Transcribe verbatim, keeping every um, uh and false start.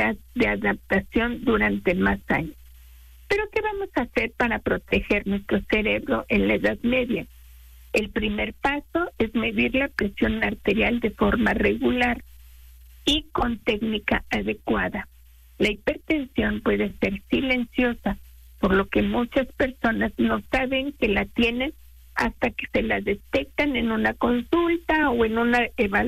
capacidad de adaptación durante más años. Pero ¿qué vamos a hacer para proteger nuestro cerebro en la Edad Media? El primer paso es medir la presión arterial de forma regular y con técnica adecuada. La hipertensión puede ser silenciosa, por lo que muchas personas no saben que la tienen hasta que se la detectan en una consulta o en una evaluación